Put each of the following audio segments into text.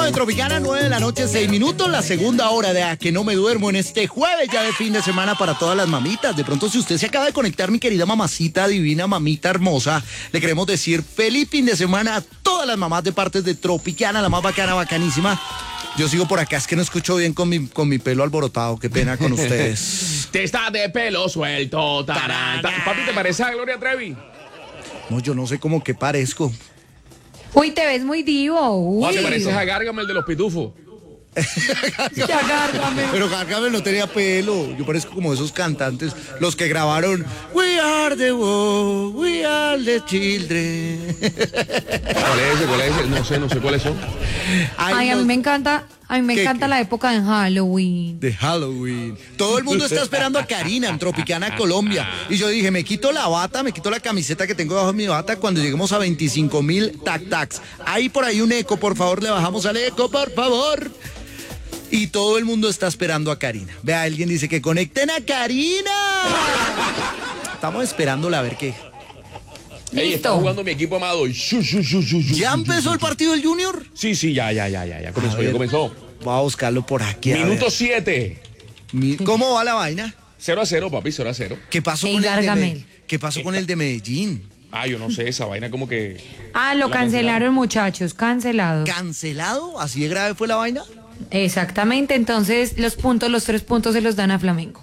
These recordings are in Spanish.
de Tropicana, 9 de la noche, 6 minutos, la segunda hora de A que no me duermo en este jueves ya de fin de semana para todas las mamitas. De pronto, si usted se acaba de conectar, mi querida mamacita divina, mamita hermosa, le queremos decir feliz fin de semana a todas las mamás de partes de Tropicana, la más bacana, bacanísima. Yo sigo por acá, es que no escucho bien con mi pelo alborotado, qué pena con ustedes. Te está de pelo suelto, taranta. Papi, ¿te parece a Gloria Trevi? No, yo no sé cómo que parezco. Uy, te ves muy divo. Uy. ¿Te pareces a Gárgame, el de los pitufos? Ya, Gárgame. Pero Gárgame no tenía pelo. Yo parezco como esos cantantes, los que grabaron We are the world, we are the children. ¿Cuál es ese? No sé cuáles son. Ay, a mí me encanta, ¿Qué? la época de Halloween. De Halloween. Todo el mundo está esperando a Karina en Tropicana, Colombia. Y yo dije, me quito la bata, me quito la camiseta que tengo debajo de mi bata cuando lleguemos a 25,000 tac-tacs. Hay por ahí un eco, por favor, le bajamos al eco, por favor. Y todo el mundo está esperando a Karina. Vea, alguien dice que conecten a Karina. Estamos esperándola a ver qué. Ey, está jugando mi equipo amado. ¿Ya empezó el partido del Junior? Sí, ya comenzó. Voy a buscarlo por aquí. Minuto 7. ¿Cómo va la vaina? 0-0, papi, 0-0. ¿Qué pasó Ey, con Gargamel. ¿Qué pasó con el de Medellín? Yo no sé, esa vaina como que... Lo cancelaron, muchachos, cancelado. ¿Cancelado? ¿Así de grave fue la vaina? Exactamente, entonces los 3 puntos se los dan a Flamengo.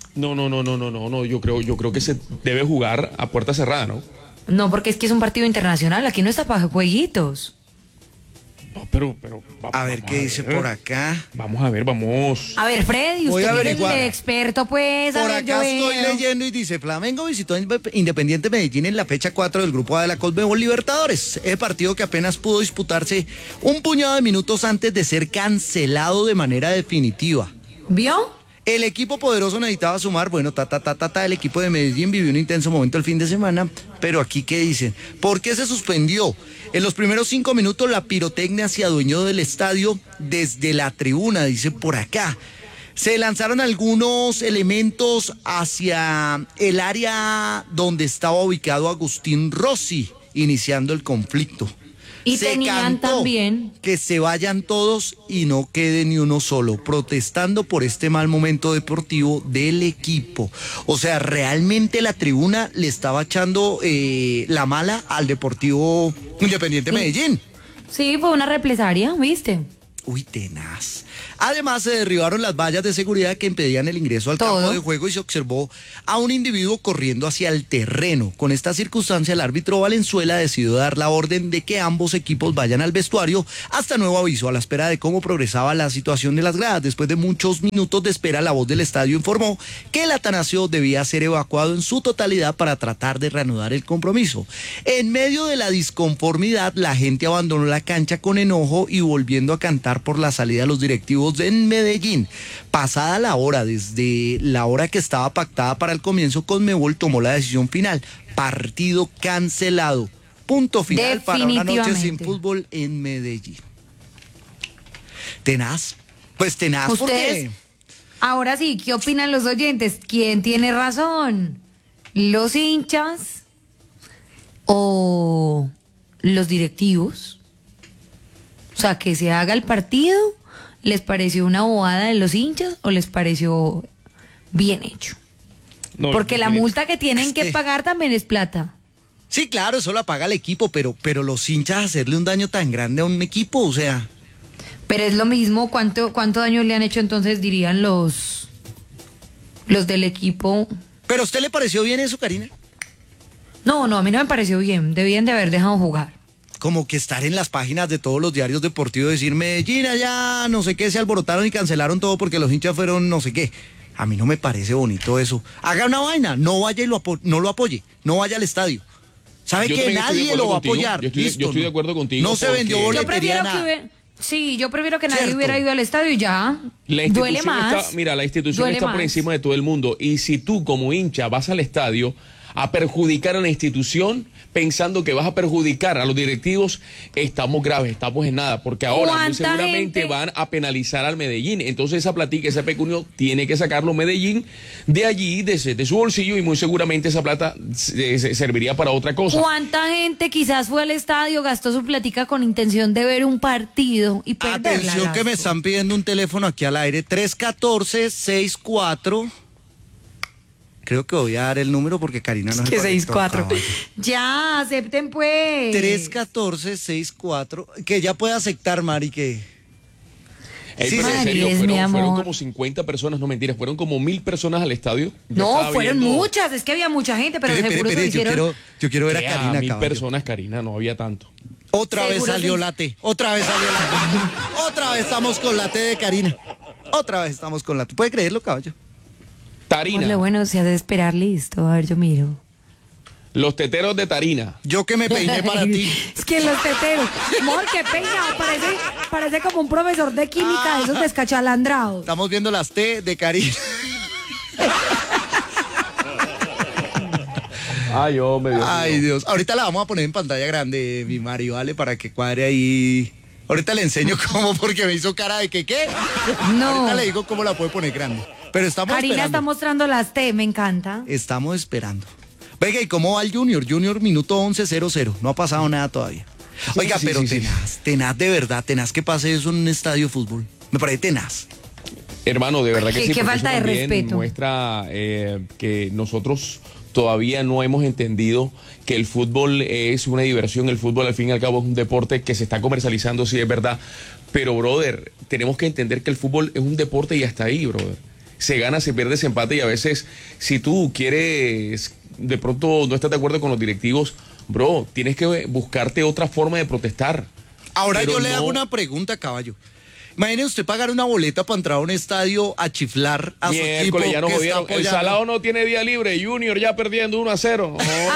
No, yo creo que se debe jugar a puerta cerrada, ¿no? No, porque es que es un partido internacional, aquí no está para jueguitos. No, pero a ver qué dice por acá. Vamos a ver. A ver, Freddy, Voy a usted es averiguar. el experto, pues. Por acá estoy leyendo y dice, Flamengo visitó Independiente Medellín en la fecha 4 del grupo A de la Conmebol Libertadores. El partido que apenas pudo disputarse un puñado de minutos antes de ser cancelado de manera definitiva. ¿Vio? El equipo poderoso necesitaba sumar, bueno, el equipo de Medellín vivió un intenso momento el fin de semana, pero aquí ¿qué dicen? ¿Por qué se suspendió? En los primeros 5 minutos la pirotecnia se adueñó del estadio desde la tribuna, dice por acá. Se lanzaron algunos elementos hacia el área donde estaba ubicado Agustín Rossi, iniciando el conflicto. Y se tenían cantó también que se vayan todos y no quede ni uno solo, protestando por este mal momento deportivo del equipo. O sea, realmente la tribuna le estaba echando la mala al Deportivo Independiente Medellín. Sí, fue una represalia, ¿viste? Uy, tenaz. Además, se derribaron las vallas de seguridad que impedían el ingreso al campo de juego y se observó a un individuo corriendo hacia el terreno. Con esta circunstancia, el árbitro Valenzuela decidió dar la orden de que ambos equipos vayan al vestuario hasta nuevo aviso, a la espera de cómo progresaba la situación de las gradas. Después de muchos minutos de espera, la voz del estadio informó que el Atanasio debía ser evacuado en su totalidad para tratar de reanudar el compromiso. En medio de la disconformidad, la gente abandonó la cancha con enojo y volviendo a cantar por la salida de los directivos en Medellín. Pasada la hora, desde la hora que estaba pactada para el comienzo, Conmebol tomó la decisión final. Partido cancelado. Punto final para una noche sin fútbol en Medellín. Tenaz. Pues tenaz, ¿por qué? Ahora sí, ¿qué opinan los oyentes? ¿Quién tiene razón? ¿Los hinchas o los directivos? O sea, que se haga el partido, ¿les pareció una bobada de los hinchas o les pareció bien hecho? No, porque la multa que tienen que pagar también es plata. Sí, claro, eso la paga el equipo, pero los hinchas hacerle un daño tan grande a un equipo, o sea... Pero es lo mismo, ¿cuánto daño le han hecho entonces, dirían los del equipo? ¿Pero a usted le pareció bien eso, Karina? No, a mí no me pareció bien, debían de haber dejado jugar. Como que estar en las páginas de todos los diarios deportivos, decir Medellín allá, no sé qué, se alborotaron y cancelaron todo porque los hinchas fueron no sé qué. A mí no me parece bonito eso. Haga una vaina, no vaya y no lo apoye, no vaya al estadio. ¿Sabe que nadie lo va a apoyar? Yo estoy de acuerdo contigo. No se vendió boletería, nada. Yo prefiero que nadie hubiera ido al estadio y ya. Duele más. La institución está por encima de todo el mundo. Y si tú como hincha vas al estadio a perjudicar a la institución, pensando que vas a perjudicar a los directivos, estamos graves, estamos en nada, porque ahora muy seguramente van a penalizar al Medellín. Entonces esa platica, ese pecunio, tiene que sacarlo Medellín de allí, de su bolsillo, y muy seguramente esa plata serviría para otra cosa. ¿Cuánta gente quizás fue al estadio, gastó su platica con intención de ver un partido y perderla? Atención que me están pidiendo un teléfono aquí al aire, 314-64... Creo que voy a dar el número porque Karina no se que 64. Ya, acepten pues. 314-64. Que ya puede aceptar, Mari, que... Sí, pero en serio, fueron como 50 personas, no mentiras, fueron como 1000 personas al estadio. No, fueron muchas, es que había mucha gente, pero seguro se hicieron... Yo quiero ver a Karina. 1000 personas, Karina, no había tanto. Otra vez salió la T, otra vez estamos con la T de Karina. Otra vez estamos con la T. ¿Puede creerlo, caballo? Tarina. Bueno, se ha de esperar, listo. A ver, yo miro. Los teteros de Tarina. Yo que me peiné para ti. Es que los teteros. Amor, qué peinado. Parece como un profesor de química de esos descachalandrados. Estamos viendo las T de Karina. Ay, hombre, Dios Ay, mío. Dios. Ahorita la vamos a poner en pantalla grande, mi Mario, ¿vale? Para que cuadre ahí. Ahorita le enseño cómo, porque me hizo cara de que, ¿qué? No. Ahorita le digo cómo la puede poner grande. Pero estamos Karina esperando. está mostrando las T, me encanta. Estamos esperando. Venga, ¿y cómo va el Junior? Junior, minuto 11:00. No ha pasado nada todavía. Oiga, Sí, pero sí. tenaz de verdad, tenaz que pase eso en un estadio de fútbol. Me parece tenaz. Hermano, de verdad que sí. Qué porque falta eso de también respeto. muestra que nosotros todavía no hemos entendido que el fútbol es una diversión. El fútbol, al fin y al cabo, es un deporte que se está comercializando, sí, es verdad. Pero, brother, tenemos que entender que el fútbol es un deporte y hasta ahí, brother. Se gana, se pierde, se empata, y a veces, si tú quieres, de pronto no estás de acuerdo con los directivos, bro, tienes que buscarte otra forma de protestar. Ahora Pero yo le hago una pregunta, caballo. Imagine usted pagar una boleta para entrar a un estadio a chiflar a su equipo. Miércoles, ya nos que está jodieron. El apoyando. Salado no tiene día libre. Junior ya perdiendo 1-0.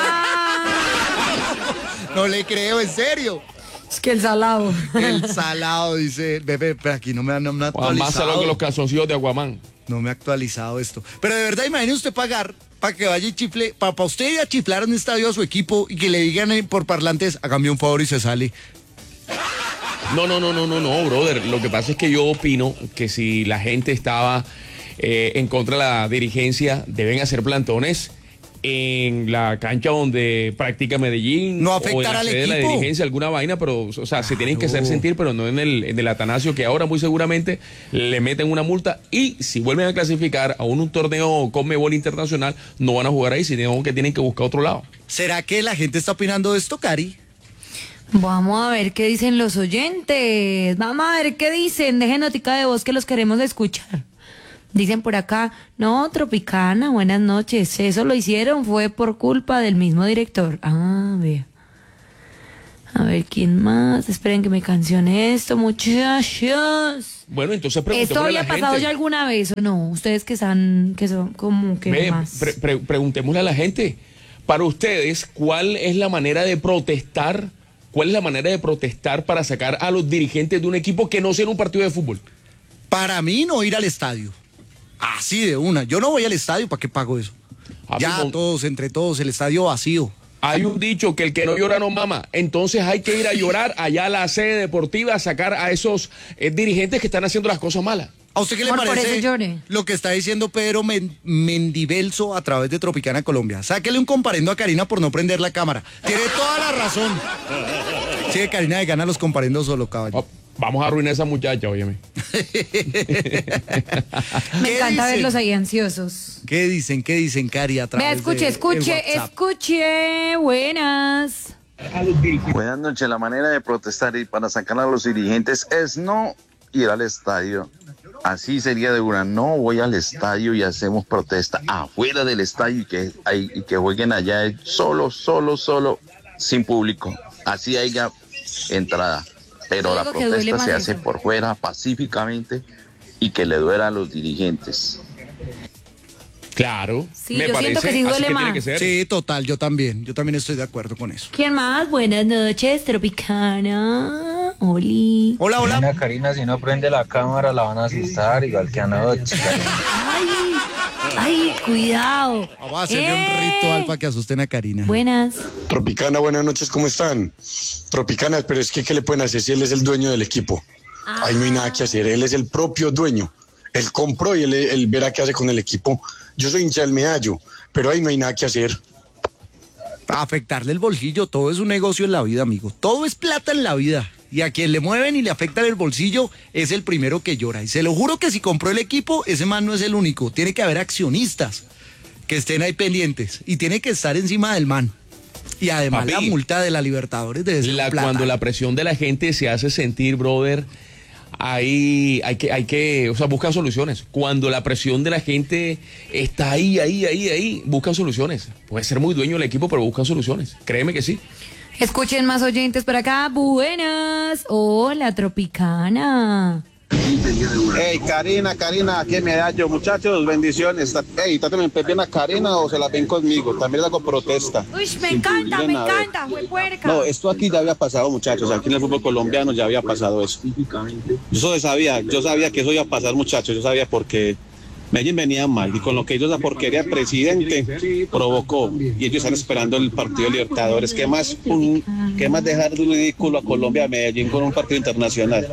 No le creo, en serio. Es que el salado. El Salado, dice, bebé, pero aquí no me ha actualizado. Más salado que los calzoncillos de Aguamán. No me ha actualizado esto. Pero de verdad, imagine usted pagar para que vaya y chifle, para usted ir a chiflar en un estadio a su equipo y que le digan por parlantes, hágame un favor y se sale. No, brother. Lo que pasa es que yo opino que si la gente estaba en contra de la dirigencia, deben hacer plantones en la cancha donde practica Medellín. No o afectar en la al sede de la equipo. dirigencia, alguna vaina, pero, o sea, se tienen que hacer sentir, pero no en el Atanasio, que ahora muy seguramente le meten una multa, y si vuelven a clasificar a un torneo Conmebol internacional, no van a jugar ahí, sino que tienen que buscar otro lado. ¿Será que la gente está opinando de esto, Cari? Vamos a ver qué dicen los oyentes. Vamos a ver qué dicen. Dejen notica de voz que los queremos escuchar. Dicen por acá, no, Tropicana, buenas noches. Eso lo hicieron, fue por culpa del mismo director. Ah, vea. A ver, ¿quién más? Esperen que me cancione esto, muchachos. Bueno, entonces ¿Esto preguntémosle a había la pasado gente. ya alguna vez o no? Ustedes que son como que Ve, más. preguntémosle a la gente, para ustedes, ¿cuál es la manera de protestar? ¿Cuál es la manera de protestar para sacar a los dirigentes de un equipo que no sea en un partido de fútbol? Para mí no ir al estadio. Así de una. Yo no voy al estadio, ¿para qué pago eso? Ya todos, entre todos, el estadio vacío. Hay un dicho que el que no llora no mama. Entonces hay que ir a llorar allá a la sede deportiva, a sacar a esos dirigentes que están haciendo las cosas malas. ¿A usted qué le Por parece eso llore. lo que está diciendo Pedro Mendivelso a través de Tropicana Colombia? Sáquele un comparendo a Karina por no prender la cámara. Tiene toda la razón. Sí, Karina de gana los comparendos solo, caballo. Oh, vamos a arruinar a esa muchacha, óyeme. Me encanta dicen? verlos ahí ansiosos. ¿Qué dicen, Cari, a través Vea, escuche, de escuche, el WhatsApp? escuche. Buenas. Buenas noches. La manera de protestar y para sacar a los dirigentes es no ir al estadio. Así sería de una. No voy al estadio y hacemos protesta afuera del estadio y que jueguen allá solo, sin público. Así haya entrada. Pero la Algo que duele protesta más se hace eso. por fuera, pacíficamente, y que le duela a los dirigentes. Claro, Sí, me yo parece, siento que sí así duele que más. tiene que ser. Sí, total, yo también estoy de acuerdo con eso. ¿Quién más? Buenas noches, Tropicana. Oli. Hola, hola. Karina, si no prende la cámara la van a asustar, igual que anoche. Ay, Ay, cuidado. Vamos a hacerle un ritual para que asusten a Karina. Buenas. Tropicana, buenas noches, ¿cómo están? Tropicana, pero es que ¿qué le pueden hacer si él es el dueño del equipo? Ahí no hay nada que hacer, él es el propio dueño. Él compró y él verá qué hace con el equipo. Yo soy hincha del Medallo, pero ahí no hay nada que hacer. Afectarle el bolsillo, todo es un negocio en la vida, amigo. Todo es plata en la vida. Y a quien le mueven y le afectan el bolsillo es el primero que llora. Y se lo juro que si compró el equipo, ese man no es el único. Tiene que haber accionistas que estén ahí pendientes. Y tiene que estar encima del man. Y además Papi, la multa de la Libertadores debe ser plata. Cuando la presión de la gente se hace sentir, brother, ahí hay que, o sea, buscan soluciones. Cuando la presión de la gente está ahí, buscan soluciones. Puede ser muy dueño del equipo, pero buscan soluciones. Créeme que sí. Escuchen más oyentes por acá. Buenas. Hola, Tropicana. Hey, Karina, ¿qué Medallo? Muchachos, bendiciones. Hey, ¿también ven a Karina o se la ven conmigo? También la hago protesta. Uy, me encanta, fue puerca. No, esto aquí ya había pasado, muchachos. Aquí en el fútbol colombiano ya había pasado eso. Yo sabía que eso iba a pasar, muchachos. Yo sabía porque Medellín venía mal y con lo que ellos, la porquería presidente provocó, y ellos están esperando el partido de Libertadores. ¿Qué más dejar de ridículo a Colombia, a Medellín con un partido internacional?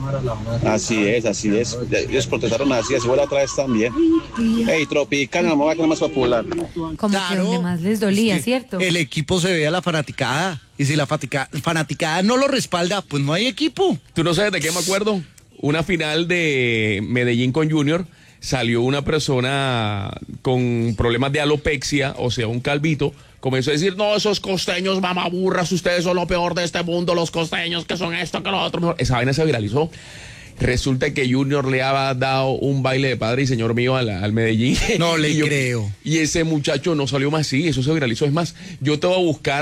Así es. Ellos protestaron así fue la otra vez también. Hey, Tropicana, me voy a quedar más popular. Como que donde más les dolía, ¿cierto? El equipo se ve a la fanaticada. Y si la fanaticada no lo respalda, pues no hay equipo. ¿Tú no sabes de qué me acuerdo? Una final de Medellín con Junior. Salió una persona con problemas de alopecia, o sea, un calvito, comenzó a decir, no, esos costeños mamaburras, ustedes son lo peor de este mundo, los costeños que son esto, que lo otro. Esa vaina se viralizó. Resulta que Junior le había dado un baile de padre y señor mío al Medellín. No le creo. Y ese muchacho no salió más así, eso se viralizó. Es más, yo te voy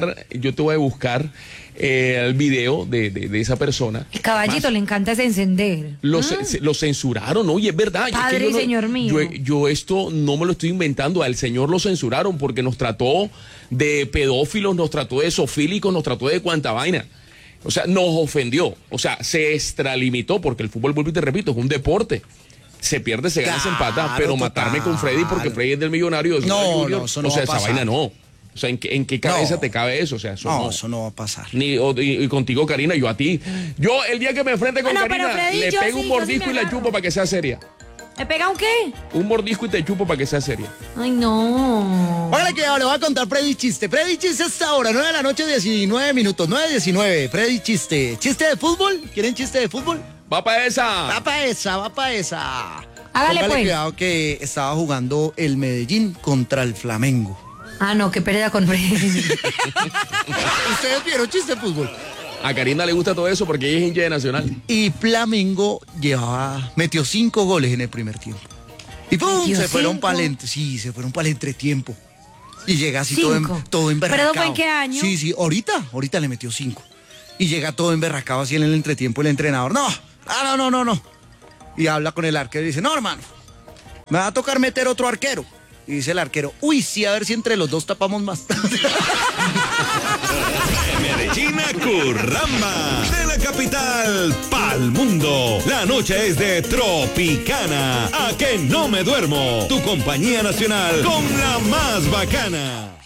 a buscar el video de esa persona. El caballito le encanta ese encender. Lo censuraron, oye, es verdad. Padre y señor mío. Yo esto no me lo estoy inventando, al señor lo censuraron porque nos trató de pedófilos, nos trató de zoofílicos, nos trató de cuanta vaina. O sea, nos ofendió, o sea, se extralimitó porque el fútbol, vuelvo y te repito, es un deporte. Se pierde, se gana, se empata, pero matarme con Freddy porque Freddy es del Millonario. No, eso no va a pasar. Esa vaina no. O sea, ¿en qué cabeza te cabe eso? O sea, eso no va a pasar. Y contigo, Karina, yo a ti. Yo, el día que me enfrente con Karina, Freddy, le pego un mordisco y la chupo para que sea seria. ¿Me pega un qué? Un mordisco y te chupo para que sea seria. Ay, no. Hola, que le voy a contar Freddy Chiste. Freddy Chiste hasta ahora, 9 de la noche, 19 minutos, 9:19. Freddy Chiste. ¿Chiste de fútbol? ¿Quieren chiste de fútbol? Va para esa. Va para esa. Hágale, Póngale pues. cuidado que estaba jugando el Medellín contra el Flamengo. Ah, no, qué pérdida con Freddy. ¿Ustedes vieron chiste de fútbol? A Karina le gusta todo eso porque ella es hincha de Nacional. Y Flamengo metió 5 goles en el primer tiempo. Y ¡pum! Se fueron para el entretiempo. Y llega así todo emberracado. ¿Pero fue en qué año? Sí, ahorita le metió 5. Y llega todo emberracado así en el entretiempo el entrenador. No. Y habla con el arquero y dice, no, hermano, me va a tocar meter otro arquero. Y dice el arquero, uy, sí, a ver si entre los dos tapamos más. Medellín a Curramba, de la capital pa'l mundo. La noche es de Tropicana, a que no me duermo. Tu compañía nacional con la más bacana.